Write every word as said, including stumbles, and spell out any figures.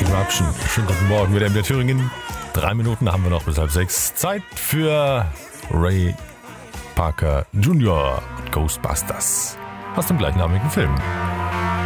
Eruption. Schönen guten Morgen wieder in der Thüringen. Drei Minuten haben wir noch bis halb sechs. Zeit für Ray Parker Junior und Ghostbusters aus dem gleichnamigen Film.